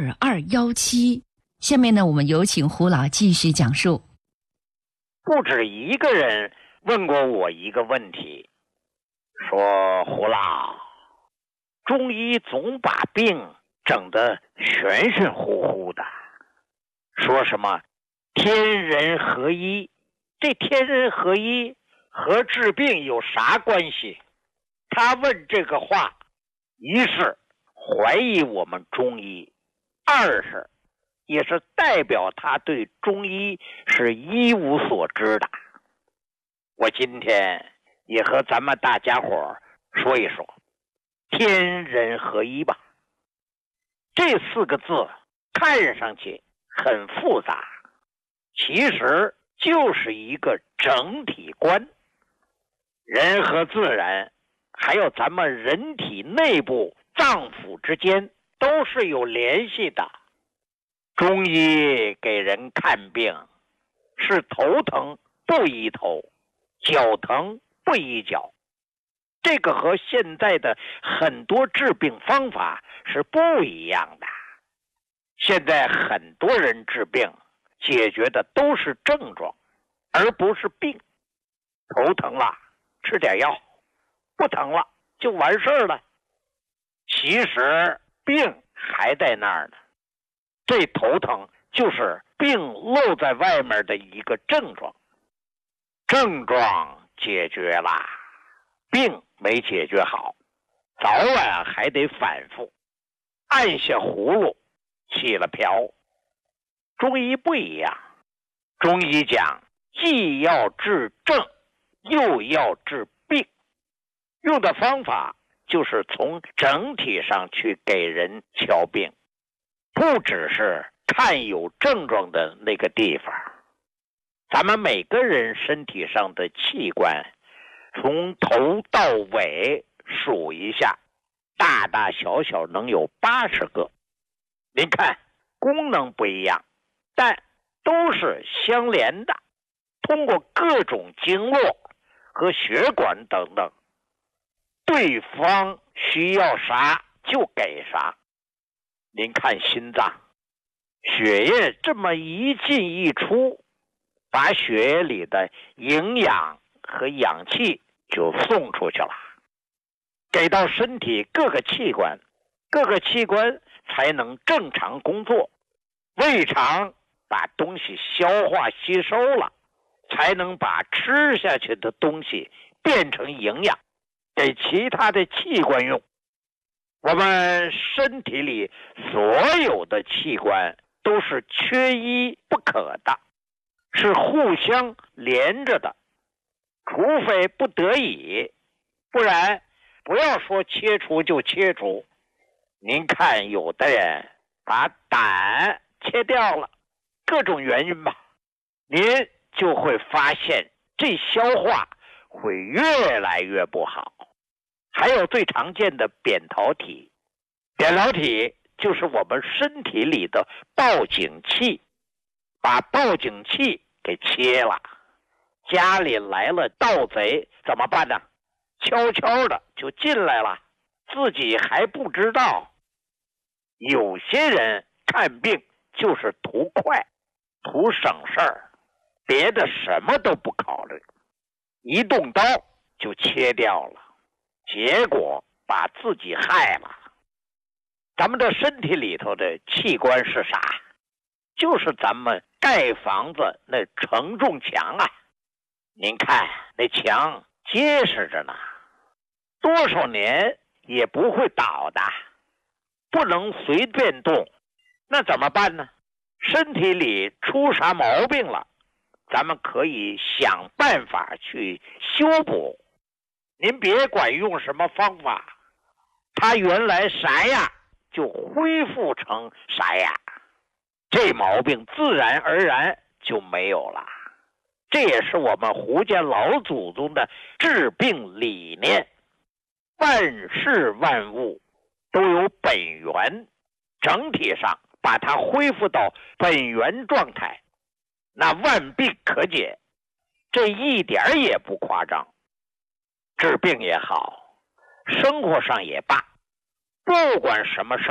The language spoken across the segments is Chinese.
2217。下面呢，我们有请胡老继续讲述。 不止一个人问过我一个问题，说胡老，中医总把病整得玄玄乎乎的，说什么天人合一，这天人合一和治病有啥关系？他问这个话，一是怀疑我们中医，二是也是代表他对中医是一无所知的。我今天也和咱们大家伙说一说天人合一吧。这4个字看上去很复杂，其实就是一个整体观。人和自然还有咱们人体内部脏腑之间都是有联系的。中医给人看病是头疼不医头，脚疼不医脚，这个和现在的很多治病方法是不一样的。现在很多人治病解决的都是症状，而不是病。头疼了吃点药，不疼了就完事儿了。其实病还在那儿呢，这头疼就是病露在外面的一个症状，症状解决了，病没解决好，早晚还得反复，按下葫芦起了瓢。中医不一样，中医讲既要治症又要治病，用的方法就是从整体上去给人瞧病，不只是看有症状的那个地方。咱们每个人身体上的器官从头到尾数一下，大大小小能有80个。您看功能不一样，但都是相连的，通过各种经络和血管等等，对方需要啥就给啥。您看心脏，血液这么一进一出，把血液里的营养和氧气就送出去了，给到身体各个器官，各个器官才能正常工作。胃肠把东西消化吸收了，才能把吃下去的东西变成营养，给其他的器官用。我们身体里所有的器官都是缺一不可的，是互相连着的，除非不得已，不然不要说切除就切除。您看有的人把胆切掉了，各种原因吧，您就会发现这消化会越来越不好。还有最常见的扁桃体，扁桃体就是我们身体里的报警器，把报警器给切了，家里来了盗贼怎么办呢？悄悄的就进来了，自己还不知道。有些人看病就是图快，图省事儿，别的什么都不考虑，一动刀就切掉了，结果把自己害了。咱们的身体里头的器官是啥？就是咱们盖房子那承重墙啊，您看那墙结实着呢，多少年也不会倒的，不能随便动。那怎么办呢？身体里出啥毛病了，咱们可以想办法去修补。您别管用什么方法，它原来啥样就恢复成啥样，这毛病自然而然就没有了。这也是我们胡家老祖宗的治病理念。万事万物都有本源，整体上把它恢复到本源状态，那万病可解，这一点也不夸张。治病也好，生活上也罢，不管什么事儿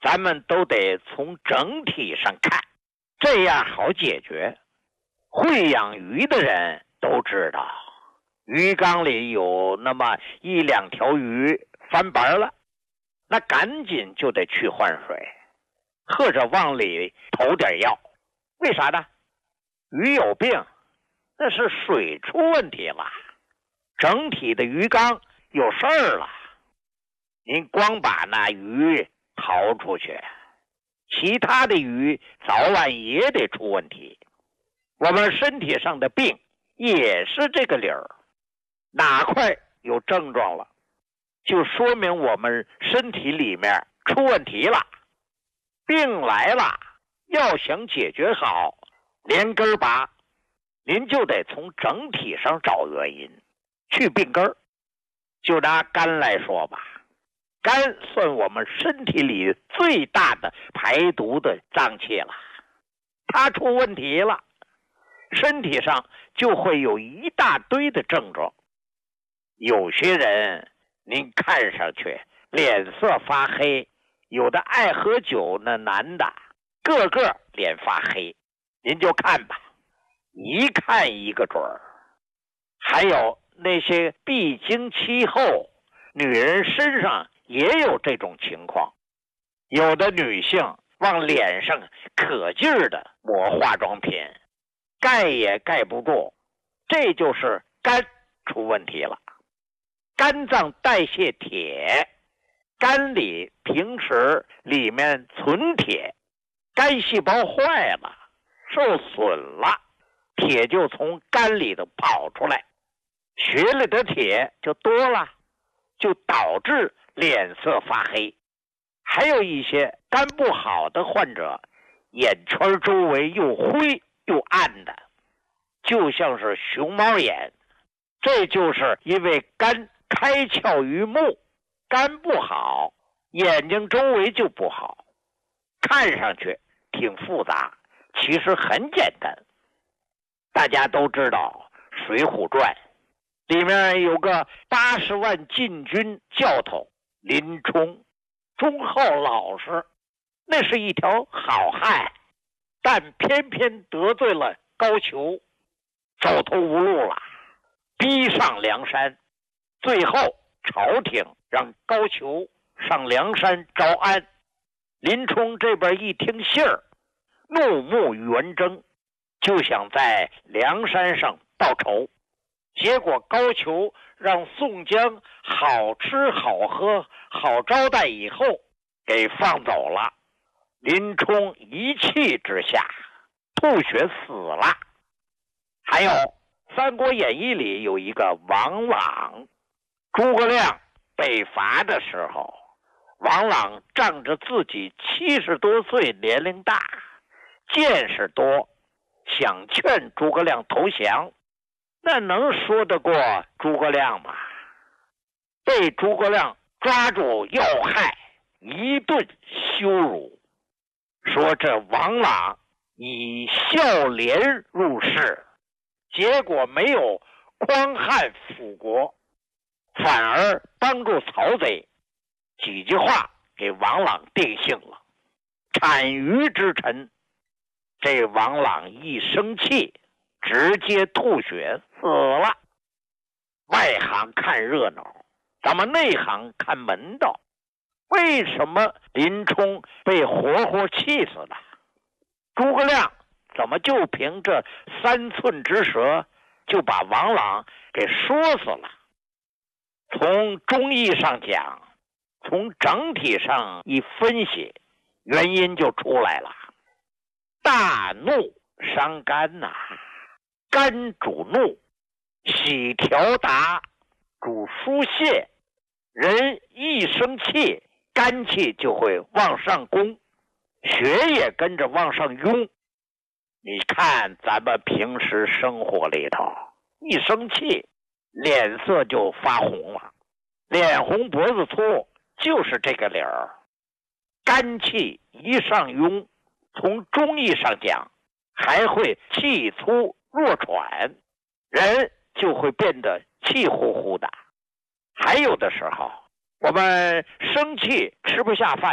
咱们都得从整体上看，这样好解决。会养鱼的人都知道，鱼缸里有那么1、2条鱼翻白了，那赶紧就得去换水，或者往里投点药。为啥呢？鱼有病，那是水出问题了，整体的鱼缸有事儿了。您光把那鱼逃出去，其他的鱼早晚也得出问题。我们身体上的病也是这个理儿，哪块有症状了，就说明我们身体里面出问题了。病来了，要想解决好，连根拔，您就得从整体上找原因，去病根儿。就拿肝来说吧，肝算我们身体里最大的排毒的脏器了，它出问题了，身体上就会有一大堆的症状。有些人您看上去脸色发黑，有的爱喝酒，那男的个个脸发黑，您就看吧，一看一个准儿。还有那些闭经期后，女人身上也有这种情况，有的女性往脸上可劲儿的抹化妆品，盖也盖不住，这就是肝出问题了。肝脏代谢铁，肝里平时里面存铁，肝细胞坏了，受损了，铁就从肝里头跑出来，血里的铁就多了，就导致脸色发黑。还有一些肝不好的患者，眼圈周围又灰又暗的，就像是熊猫眼，这就是因为肝开窍于目，肝不好，眼睛周围就不好。看上去挺复杂，其实很简单。大家都知道《水浒传》里面有个80万禁军教头林冲，忠厚老实，那是一条好汉，但偏偏得罪了高俅，走投无路了，逼上梁山。最后朝廷让高俅上梁山招安，林冲这边一听信儿，怒目圆睁，就想在梁山上报仇。结果高俅让宋江好吃好喝好招待以后给放走了，林冲一气之下吐血死了。还有《三国演义》里有一个王朗，诸葛亮北伐的时候，王朗仗着自己70多岁年龄大，见识多，想劝诸葛亮投降，那能说得过诸葛亮吗？被诸葛亮抓住要害，一顿羞辱，说这王朗以孝廉入仕，结果没有匡汉辅国，反而帮助曹贼。几句话给王朗定性了，产鱼之臣。这王朗一生气，直接吐血死了。外行看热闹，咱们内行看门道。为什么林冲被活活气死了？诸葛亮怎么就凭这3寸之舌就把王朗给说死了？从中医上讲，从整体上一分析，原因就出来了。大怒伤肝呐，肝主怒，喜调达主疏泄，人一生气，肝气就会往上攻，血也跟着往上涌。你看咱们平时生活里头，一生气脸色就发红了，脸红脖子粗，就是这个理儿。肝气一上涌，从中医上讲，还会气粗弱喘，人就会变得气呼呼的。还有的时候，我们生气吃不下饭，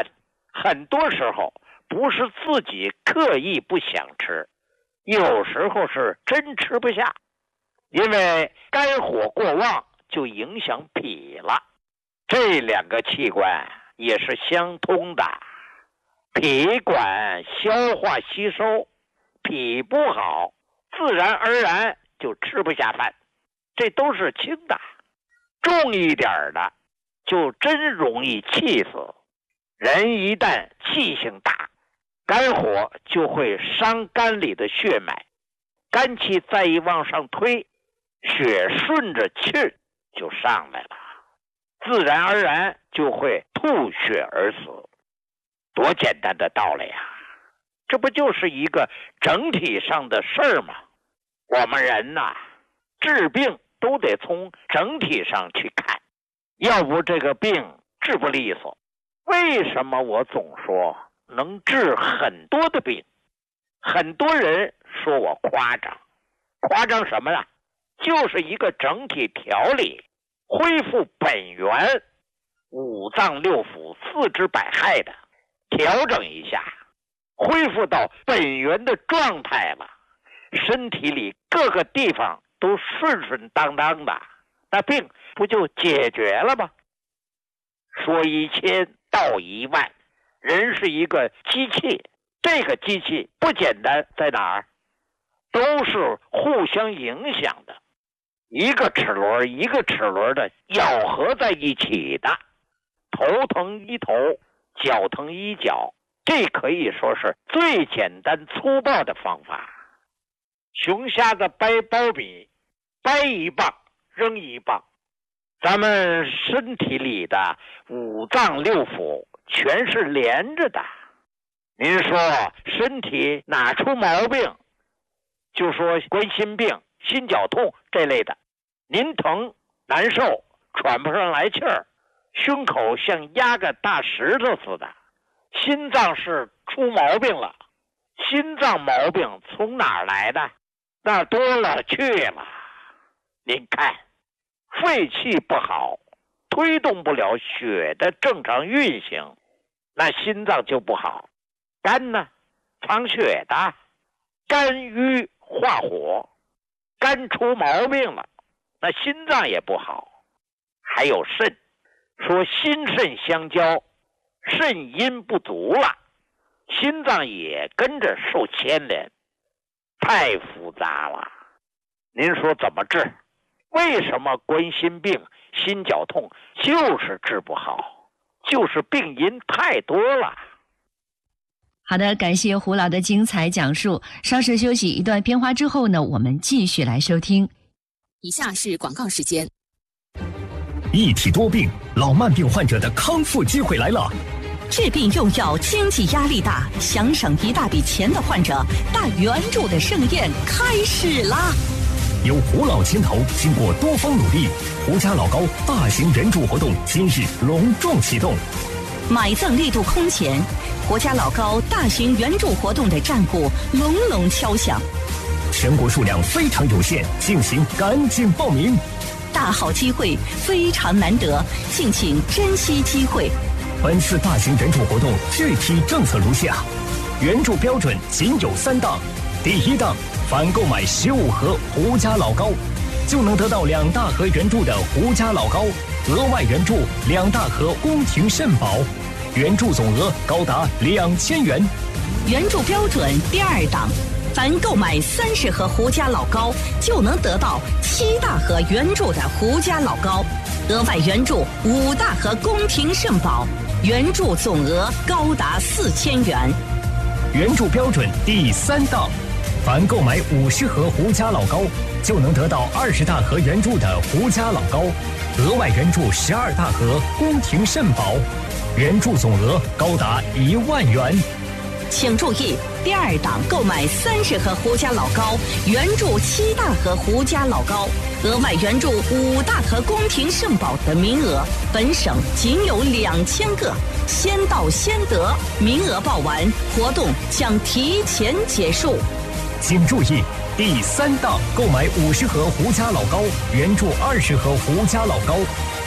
很多时候不是自己刻意不想吃，有时候是真吃不下，因为肝火过旺就影响脾了。这两个器官也是相通的，脾管消化吸收，脾不好，自然而然就吃不下饭。这都是轻的，重一点的就真容易气死。人一旦气性大，肝火就会伤肝里的血脉，肝气再一往上推，血顺着气就上来了，自然而然就会吐血而死。多简单的道理啊，这不就是一个整体上的事儿吗？我们人呐，治病都得从整体上去看，要不这个病治不利索。为什么我总说能治很多的病？很多人说我夸张，夸张什么呢？就是一个整体调理，恢复本源，五脏六腑四肢百骸的调整一下，恢复到本源的状态了，身体里各个地方都顺顺当当的，那病不就解决了吗？说1000道10000，人是一个机器，这个机器不简单在哪儿？都是互相影响的，一个齿轮一个齿轮的咬合在一起的。头疼医头，脚疼医脚，这可以说是最简单粗暴的方法。熊瞎子掰苞米，掰一棒扔一棒。咱们身体里的五脏六腑全是连着的。您说身体哪出毛病，就说冠心病、心绞痛这类的，您疼难受，喘不上来气儿，胸口像压个大石头似的，心脏是出毛病了。心脏毛病从哪儿来的？那多了去了。您看，肺气不好，推动不了血的正常运行，那心脏就不好。肝呢，藏血的，肝郁化火，肝出毛病了，那心脏也不好。还有肾，说心肾相交，肾阴不足了，心脏也跟着受牵连，太复杂了。您说怎么治？为什么冠心病、心绞痛就是治不好？就是病因太多了。 好的，感谢胡老的精彩讲述。稍事休息一段片花之后呢，我们继续来收听。 以下是广告时间。 一体多病，老慢病患者的康复机会来了。 治病用药，经济压力大，想省一大笔钱的患者，大援助的盛宴开始啦！ 由胡老牵头，经过多方努力，胡家老高大型援助活动今日隆重启动。 买赠力度空前，胡家老高大型援助活动的战鼓隆隆敲响。 全国数量非常有限，敬请赶紧报名。 大好机会非常难得，敬请珍惜机会。 本次大型援助活动具体政策如下：援助标准仅有3档。第1档，凡购买15盒胡家老高，就能得到2大盒援助的胡家老高，额外援助2大盒宫廷肾宝，援助总额高达2000元。 援助标准第2档，凡购买30盒胡家老高，就能得到7大盒援助的胡家老高，额外援助5大盒宫廷肾宝，援助总额高达4000元。 援助标准第3档，凡购买50盒胡家老高，就能得到20大盒援助的胡家老高，额外援助12大盒宫廷肾宝，援助总额高达1万元。 请注意，第2档购买30盒胡家老高，援助7大盒胡家老高，额外援助5大盒宫廷肾宝的名额，本省仅有2000个，先到先得，名额报完，活动将提前结束。 请注意，第3档购买50盒胡家老高，援助20盒胡家老高，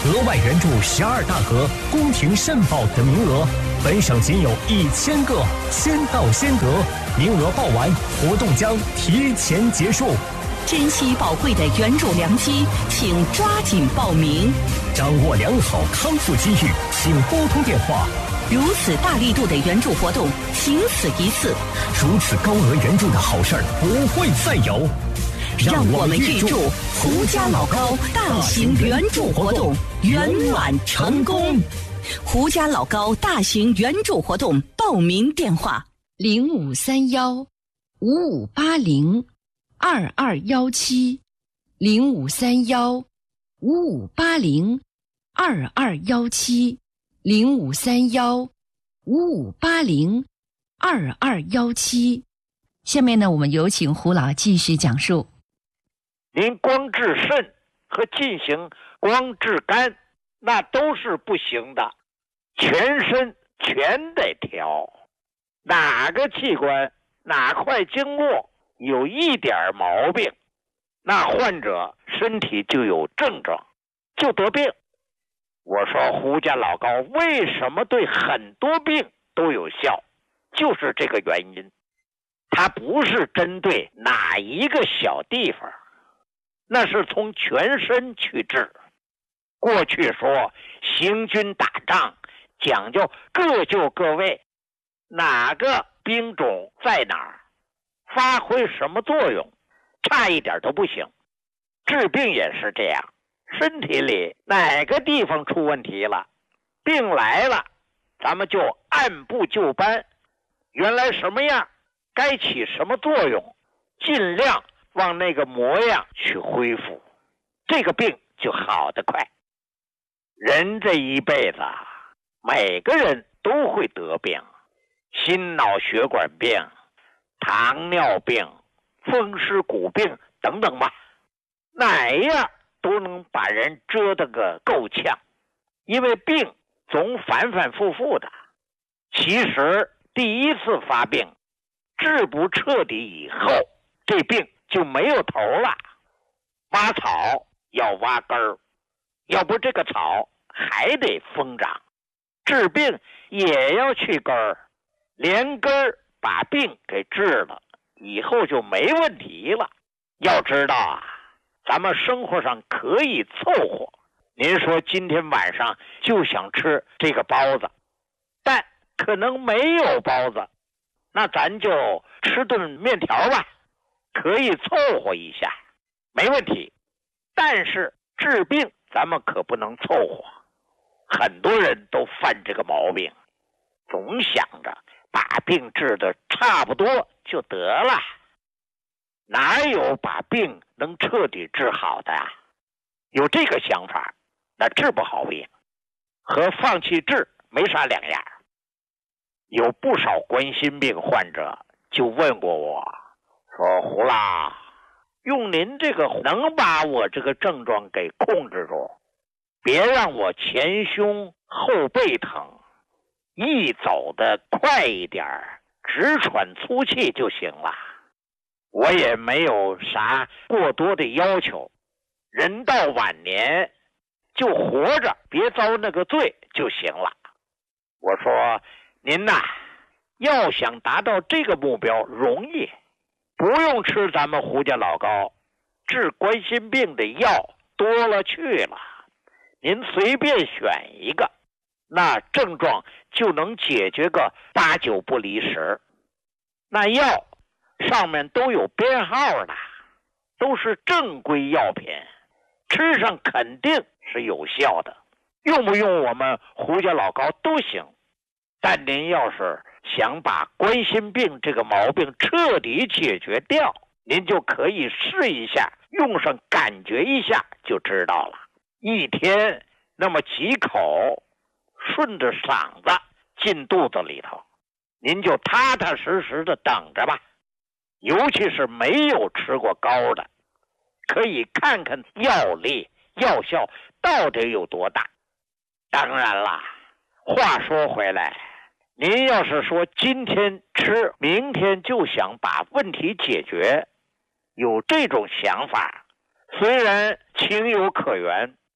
额外援助12大盒宫廷肾宝的名额，本省仅有1000个，先到先得，名额报完，活动将提前结束。 珍惜宝贵的援助良机，请抓紧报名。 掌握良好康复机遇，请拨通电话。 如此大力度的援助活动，仅此一次。 如此高额援助的好事儿不会再有。 让我们预祝胡家老高大型援助活动圆满成功。胡家老高大型援助活动报名电话 0531-5580-2217，0531-5580-2217。下面呢，我们有请胡老继续讲述。 您光治肾和进行光治肝，那都是不行的，全身全得调。哪个器官哪块经络有一点毛病，那患者身体就有症状，就得病。我说胡家老高为什么对很多病都有效，就是这个原因。它不是针对哪一个小地方，那是从全身去治。过去说行军打仗讲究各就各位，哪个兵种在哪儿，发挥什么作用，差一点都不行。治病也是这样，身体里哪个地方出问题了，病来了，咱们就按部就班，原来什么样该起什么作用，尽量往那个模样去恢复，这个病就好得快。人这一辈子每个人都会得病，心脑血管病、糖尿病、风湿骨病等等吧，哪样都能把人折腾个够呛。因为病总反反复复的，其实第一次发病治不彻底以后，这病就没有头了。挖草要挖根儿，要不这个草还得疯长。治病也要去根儿，连根儿把病给治了，以后就没问题了。要知道啊，咱们生活上可以凑合。您说今天晚上就想吃这个包子，但可能没有包子，那咱就吃顿面条吧，可以凑合一下，没问题。但是治病咱们可不能凑合，很多人都犯这个毛病，总想着把病治得差不多就得了，哪有把病能彻底治好的啊？有这个想法，那治不好病，和放弃治没啥两样。有不少冠心病患者就问过我，说胡老，用您这个能把我这个症状给控制住，别让我前胸后背疼，一走得快一点，直喘粗气就行了。我也没有啥过多的要求，人到晚年就活着，别遭那个罪就行了。我说您呐，要想达到这个目标容易，不用吃咱们胡家老高，治冠心病的药多了去了，您随便选一个，那症状就能解决个8、9不离10。那药上面都有编号的，都是正规药品，吃上肯定是有效的，用不用我们胡家老高都行。但您要是想把冠心病这个毛病彻底解决掉，您就可以试一下，用上感觉一下就知道了。一天那么几口，顺着嗓子进肚子里头，您就踏踏实实的等着吧。尤其是没有吃过膏的，可以看看药力药效到底有多大。当然啦，话说回来，您要是说今天吃，明天就想把问题解决，有这种想法，虽然情有可原，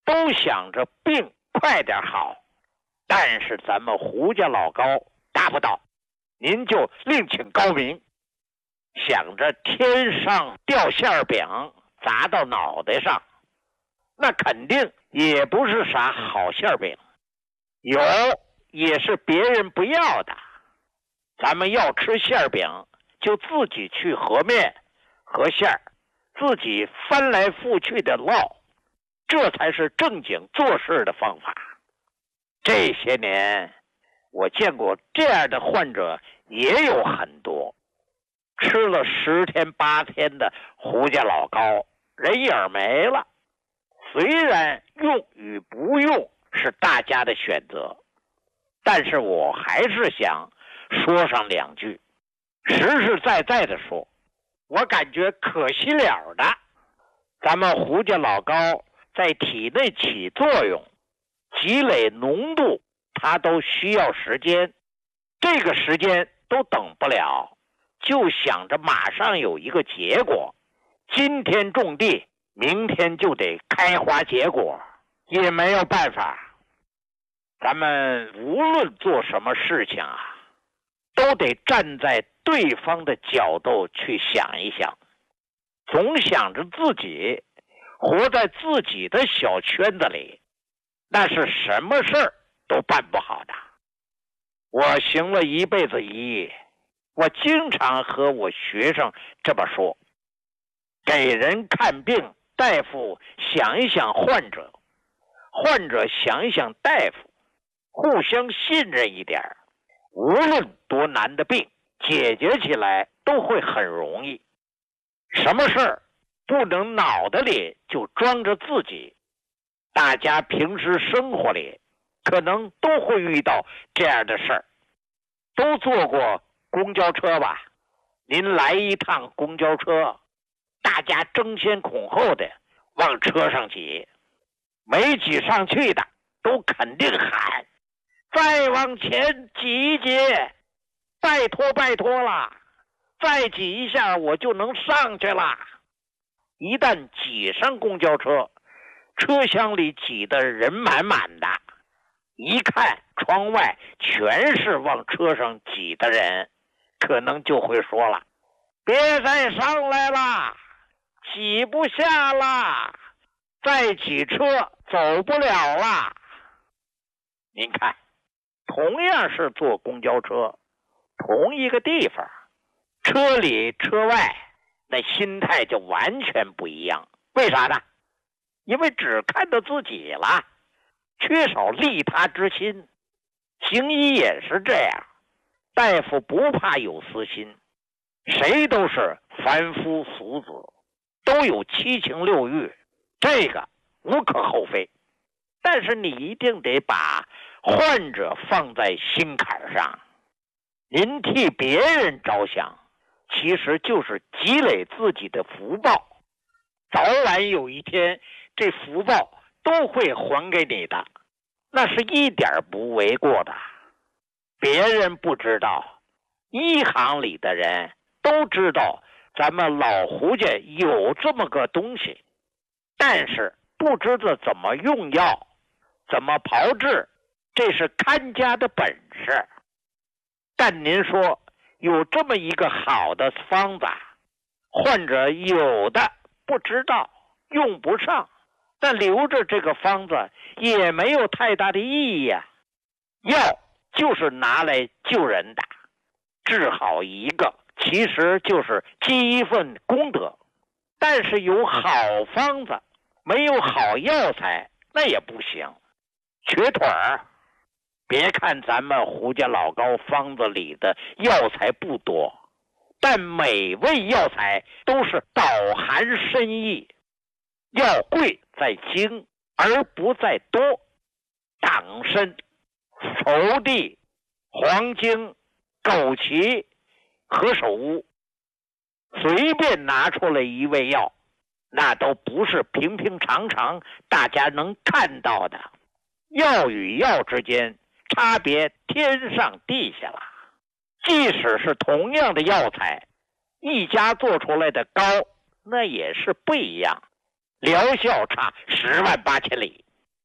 都想着病快点好，但是咱们胡家老高达不到，您就另请高明。想着天上掉馅饼砸到脑袋上，那肯定也不是啥好馅饼，有也是别人不要的。咱们要吃馅饼，就自己去和面和馅儿，自己翻来覆去的烙，这才是正经做事的方法。这些年我见过这样的患者也有很多，吃了10天8天的胡家老高，人影没了。虽然用与不用是大家的选择，但是我还是想说上2句，实实在在的说，我感觉可惜了的。咱们胡家老高在体内起作用，积累浓度，它都需要时间，这个时间都等不了，就想着马上有一个结果，今天种地，明天就得开花结果，也没有办法。咱们无论做什么事情啊，都得站在对方的角度去想一想，总想着自己，活在自己的小圈子里，那是什么事儿都办不好的。我行了一辈子医，我经常和我学生这么说，给人看病，大夫想一想患者，患者想一想大夫，互相信任一点，无论多难的病，解决起来都会很容易。什么事儿不能脑袋里就装着自己，大家平时生活里可能都会遇到这样的事儿。都坐过公交车吧？您来一趟公交车，大家争先恐后的往车上挤，没挤上去的都肯定喊，再往前挤一挤，拜托拜托了，再挤一下我就能上去了。一旦挤上公交车，车厢里挤得人满满的，一看窗外全是往车上挤的人，可能就会说了，别再上来了，挤不下了，再挤车走不了了。您看，同样是坐公交车，同一个地方，车里车外那心态就完全不一样。为啥呢？因为只看到自己了，缺少利他之心。行医也是这样，大夫不怕有私心，谁都是凡夫俗子，都有7情6欲，这个无可厚非。但是你一定得把患者放在心坎上，您替别人着想，其实就是积累自己的福报，早晚有一天这福报都会还给你的，那是一点不为过的。别人不知道，医行里的人都知道咱们老胡家有这么个东西，但是不知道怎么用药，怎么炮制，这是看家的本事。但您说有这么一个好的方子，患者有的不知道，用不上，但留着这个方子也没有太大的意义呀。药就是拿来救人的，治好一个其实就是积一份功德。但是有好方子，没有好药材，那也不行，瘸腿儿。别看咱们胡家老高方子里的药材不多，但每味药材都是饱含深意。药贵在精，而不在多。党参、熟地、黄精、枸杞、何首乌，随便拿出来一味药，那都不是平平常常大家能看到的。药与药之间差别天上地下了。即使是同样的药材，一家做出来的膏那也是不一样，疗效差10万8千里。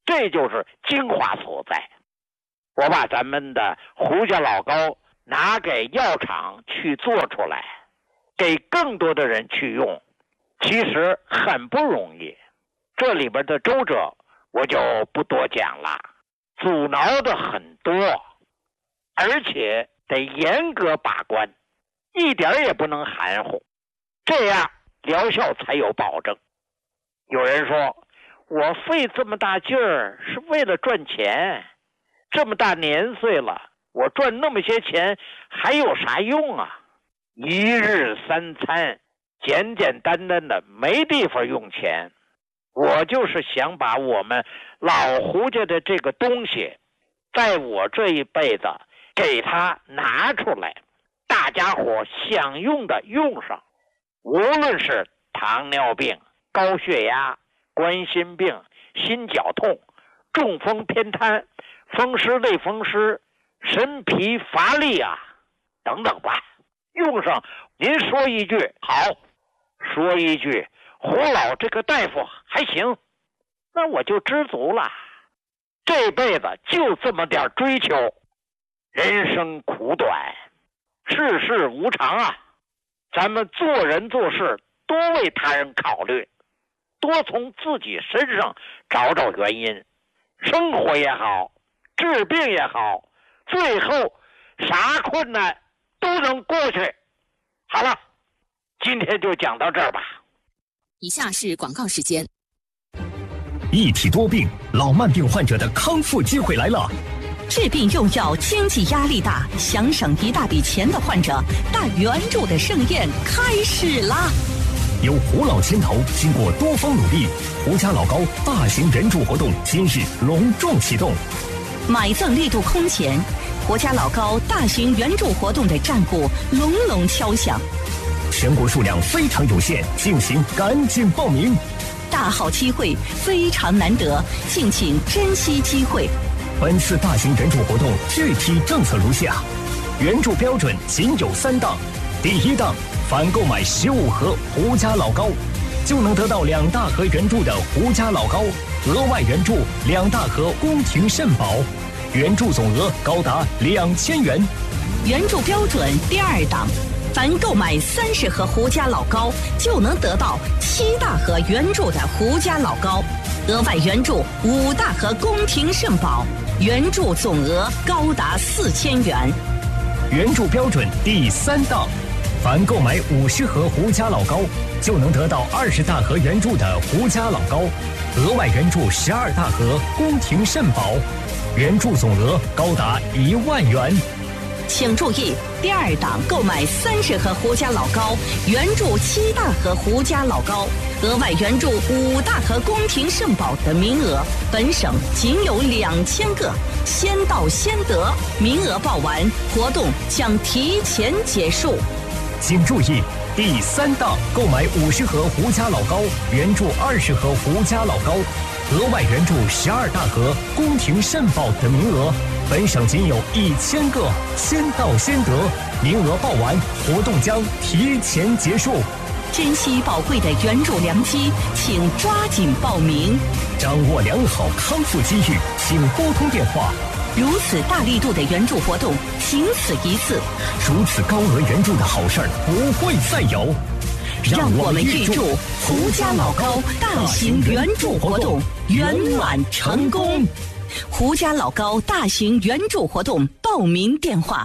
这就是精华所在。我把咱们的胡家老膏拿给药厂去做出来，给更多的人去用，其实很不容易。这里边的周折我就不多讲了，阻挠的很多，而且得严格把关，一点也不能含糊，这样疗效才有保证。有人说，我费这么大劲儿是为了赚钱，这么大年岁了，我赚那么些钱还有啥用啊？一日三餐简简单单的，没地方用钱。我就是想把我们老胡家的这个东西，在我这一辈子给它拿出来，大家伙想用的用上。无论是糖尿病、高血压、冠心病、心绞痛、中风偏瘫、风湿类风湿、神疲乏力啊等等吧，用上您说一句好，说一句胡老这个大夫还行，那我就知足了。这辈子就这么点追求，人生苦短，世事无常啊，咱们做人做事多为他人考虑，多从自己身上找找原因，生活也好，治病也好，最后啥困难都能过去。好了，今天就讲到这儿吧。 以下是广告时间。 一体多病，老慢病患者的康复机会来了。 治病用药经济压力大，想省一大笔钱的患者，大援助的盛宴开始啦！ 由胡老牵头，经过多方努力，胡家老膏大型援助活动今日隆重启动。 买赠力度空前，胡家老膏大型援助活动的战鼓隆隆敲响。 全国数量非常有限，敬请赶紧报名。 大好机会非常难得，敬请珍惜机会。 本次大型援助活动具体政策如下：援助标准仅有3档。第1档，凡购买15盒胡家老膏，就能得到2大盒援助的胡家老膏，额外援助2大盒宫廷肾宝，援助总额高达2000元。 援助标准第2档，凡购买30盒胡家老膏，就能得到7大盒援助的胡家老膏，额外援助5大盒宫廷肾宝，援助总额高达4000元。 援助标准第3档，凡购买50盒胡家老膏，就能得到20大盒援助的胡家老膏，额外援助12大盒宫廷肾宝，援助总额高达1万元。 请注意，第2档购买30盒胡家老膏，援助7大盒胡家老膏，额外援助5大盒宫廷肾宝的名额，本省仅有2000个，先到先得，名额报完，活动将提前结束。 请注意，第3档购买50盒胡家老膏，援助20盒胡家老膏，额外援助12大盒宫廷肾宝的名额，本省仅有1000个，先到先得，名额报完，活动将提前结束。 珍惜宝贵的援助良机，请抓紧报名。 掌握良好康复机遇，请拨通电话。 如此大力度的援助活动，仅此一次。 如此高额援助的好事儿不会再有。 让我们预祝胡家老膏大型援助活动圆满成功。胡家老膏大型援助活动报名电话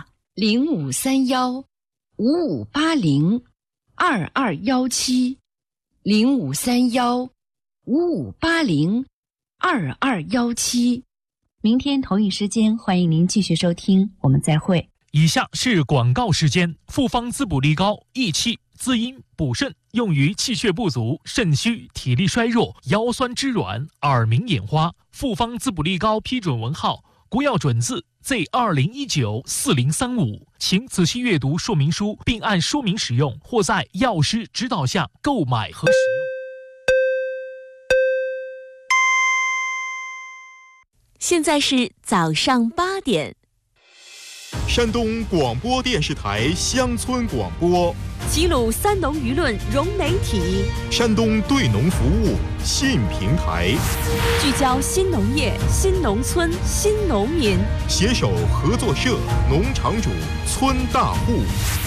0531-5580，0531-5580，2217。明天同一时间，欢迎您继续收听，我们再会。 以下是广告时间。复方滋补力膏益气滋阴补肾，用于气血不足、肾虚、体力衰弱、腰酸肢软、耳鸣眼花。复方滋补力膏批准文号国药准字 Z20194035，请仔细阅读说明书，并按说明使用，或在药师指导下购买和使用。 现在是早上8点。 山东广播电视台乡村广播齐鲁三农舆论融媒体， 山东对农服务信平台， 聚焦新农业、新农村、新农民， 携手合作社、农场主、村大户。